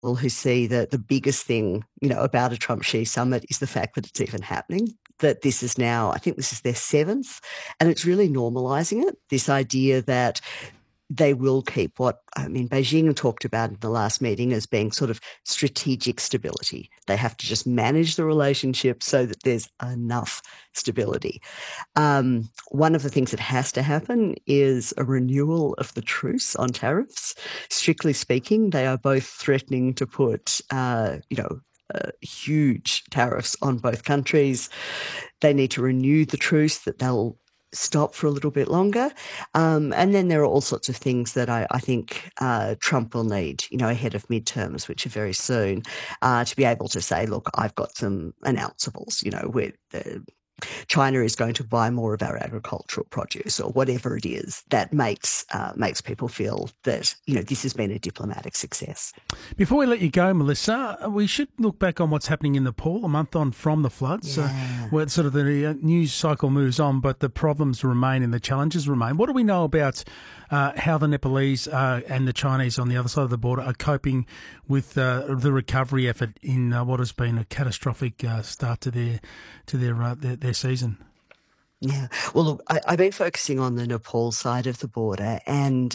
who see that the biggest thing, about a Trump-Xi summit is the fact that it's even happening, that this is now, I think this is their seventh, and it's really normalising it, this idea that they will keep Beijing talked about in the last meeting as being sort of strategic stability. They have to just manage the relationship so that there's enough stability. One of the things that has to happen is a renewal of the truce on tariffs. Strictly speaking, they are both threatening to put, huge tariffs on both countries. They need to renew the truce, that they'll stop for a little bit longer. And then there are all sorts of things that I think Trump will need, ahead of midterms, which are very soon, to be able to say, look, I've got some announceables, where China is going to buy more of our agricultural produce or whatever it is that makes people feel that, this has been a diplomatic success. Before we let you go, Melissa, we should look back on what's happening in Nepal a month on from the floods, where sort of the news cycle moves on, but the problems remain and the challenges remain. What do we know about how the Nepalese and the Chinese on the other side of the border are coping with the recovery effort in what has been a catastrophic start to their season? Yeah. Well, look, I've been focusing on the Nepal side of the border, and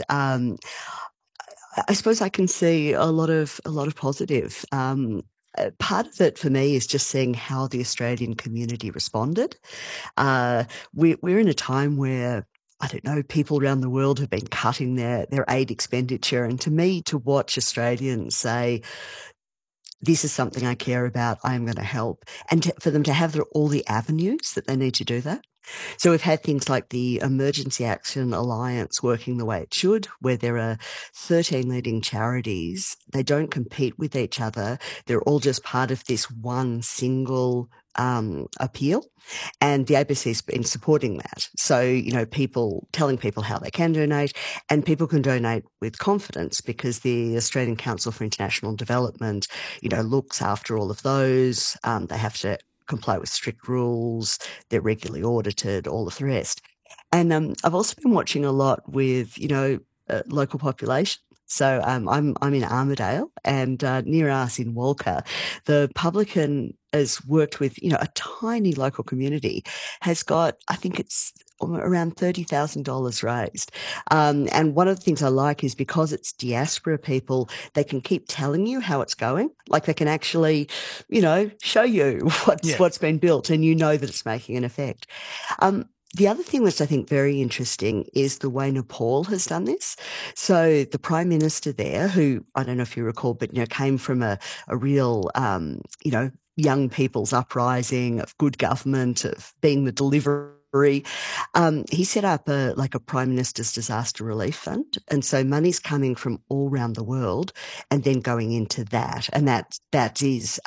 I suppose I can see a lot of positive. Part of it for me is just seeing how the Australian community responded. We're in a time where, I don't know, people around the world have been cutting their aid expenditure, and to me, to watch Australians say, this is something I care about, I'm going to help, and for them to have all the avenues that they need to do that. So we've had things like the Emergency Action Alliance working the way it should, where there are 13 leading charities. They don't compete with each other. They're all just part of this one single appeal. And the ABC's been supporting that. So, people telling people how they can donate, and people can donate with confidence because the Australian Council for International Development, looks after all of those. They have to comply with strict rules. They're regularly audited, all of the rest. And I've also been watching a lot with, local population. So I'm in Armidale, and near us in Walker, the publican has worked with, a tiny local community, has got, I think it's around $30,000 raised. And one of the things I like is because it's diaspora people, they can keep telling you how it's going. Like they can actually, show you what's been built, and that it's making an effect. The other thing that's, I think, very interesting is the way Nepal has done this. So the Prime Minister there, who, I don't know if you recall, but, came from a real, young people's uprising of good government, of being the deliverer. He set up a Prime Minister's Disaster Relief Fund. And so money's coming from all around the world and then going into that. And that is,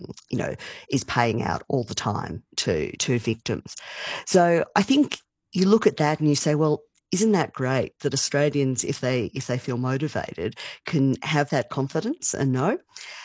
is paying out all the time to victims. So I think you look at that and you say, well, isn't that great that Australians, if they feel motivated, can have that confidence and know?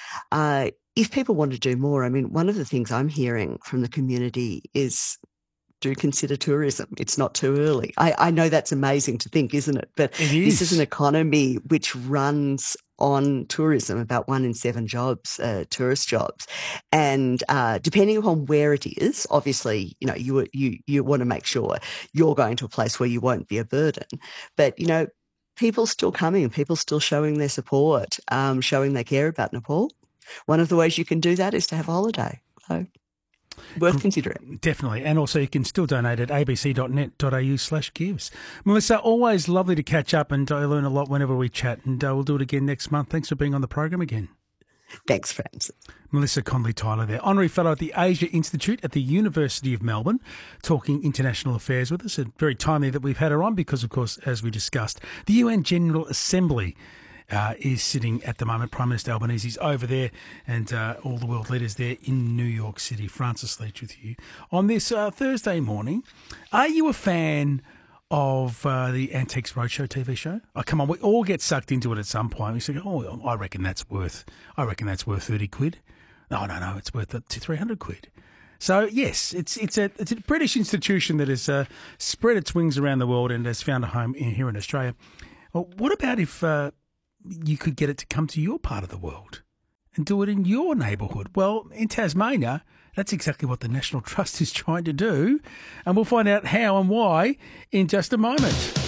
If people want to do more, one of the things I'm hearing from the community is, do consider tourism. It's not too early. I know that's amazing to think, isn't it? But this is an economy which runs on tourism, about 1 in 7 jobs, tourist jobs. And depending upon where it is, obviously, you want to make sure you're going to a place where you won't be a burden. But, people still coming, people still showing their support, showing they care about Nepal. One of the ways you can do that is to have a holiday. So worth considering. Definitely. And also you can still donate at abc.net.au/gives. Melissa, always lovely to catch up, and I learn a lot whenever we chat, and we'll do it again next month. Thanks for being on the program again. Thanks, Francis. Melissa Conley-Tyler there, Honorary Fellow at the Asia Institute at the University of Melbourne, talking international affairs with us. And very timely that we've had her on because, of course, as we discussed, the UN General Assembly is sitting at the moment. Prime Minister Albanese's over there, and all the world leaders there in New York City. Francis Leach with you on this Thursday morning. Are you a fan of the Antiques Roadshow TV show? Oh, come on, we all get sucked into it at some point. We say, oh, I reckon that's worth 30 quid. No, it's worth up to 300 quid. So, yes, it's a British institution that has spread its wings around the world and has found a home here in Australia. Well, what about if you could get it to come to your part of the world? and do it in your neighbourhood. Well, in Tasmania, that's exactly what the National Trust is trying to do, and we'll find out how and why in just a moment.